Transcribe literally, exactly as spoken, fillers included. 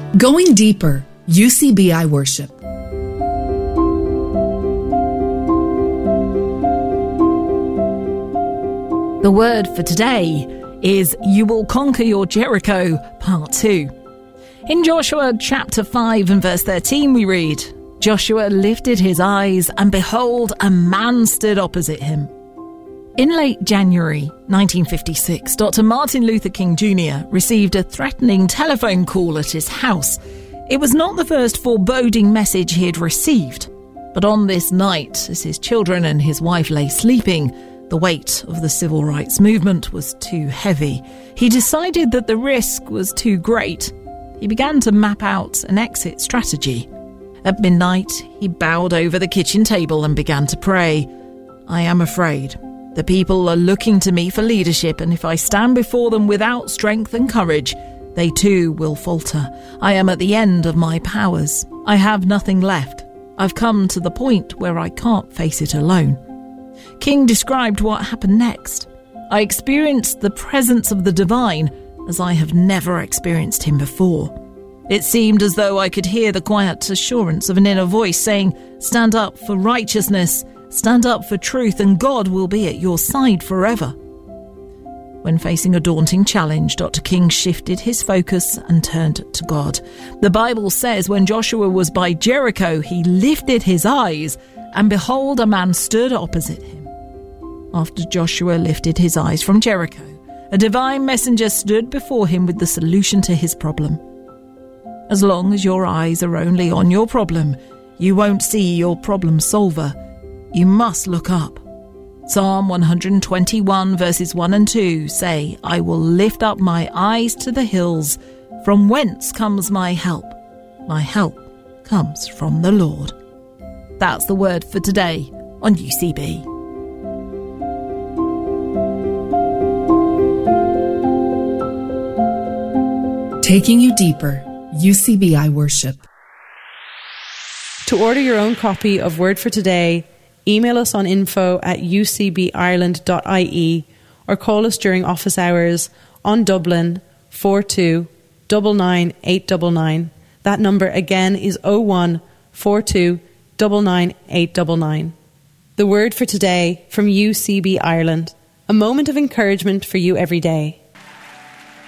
Going deeper, U C B I Worship. The word for today is You Will Conquer Your Jericho, Part two. In Joshua chapter five and verse thirteen we read, Joshua lifted his eyes, and behold, a man stood opposite him. In late January nineteen fifty-six, Doctor Martin Luther King Junior received a threatening telephone call at his house. It was not the first foreboding message he had received, but on this night, as his children and his wife lay sleeping, the weight of the civil rights movement was too heavy. He decided that the risk was too great. He began to map out an exit strategy. At midnight, he bowed over the kitchen table and began to pray. I am afraid. The people are looking to me for leadership, and if I stand before them without strength and courage, they too will falter. I am at the end of my powers. I have nothing left. I've come to the point where I can't face it alone. King described what happened next. I experienced the presence of the divine as I have never experienced him before. It seemed as though I could hear the quiet assurance of an inner voice saying, stand up for righteousness, stand up for truth, and God will be at your side forever. When facing a daunting challenge, Doctor King shifted his focus and turned to God. The Bible says when Joshua was by Jericho, he lifted his eyes, and behold, a man stood opposite him. After Joshua lifted his eyes from Jericho, a divine messenger stood before him with the solution to his problem. As long as your eyes are only on your problem, you won't see your problem solver. You must look up. Psalm one twenty-one verses one and two say, I will lift up my eyes to the hills. From whence comes my help? My help comes from the Lord. That's the word for today on U C B. Taking you deeper, U C B I Worship. To order your own copy of Word for Today, email us on info at u c b ireland dot i e or call us during office hours on Dublin four two nine nine eight nine nine. That number again is oh one four two nine nine eight nine nine. The Word for Today from U C B Ireland. A moment of encouragement for you every day.